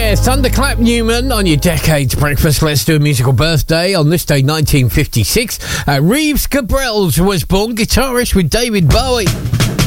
Thunderclap Newman on your Decades Breakfast. Let's do a musical birthday. On this day, 1956, Reeves Gabrels was born, guitarist with David Bowie.